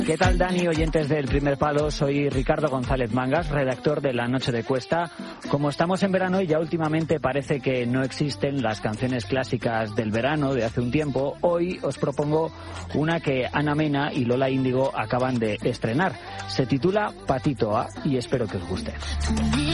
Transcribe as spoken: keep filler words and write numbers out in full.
¿Qué tal, Dani, oyentes del Primer Palo? Soy Ricardo González Mangas, redactor de La Noche de Cuesta. Como estamos en verano y ya últimamente parece que no existen las canciones clásicas del verano de hace un tiempo, hoy os propongo una que Ana Mena y Lola Índigo acaban de estrenar. Se titula Patito A y espero que os guste.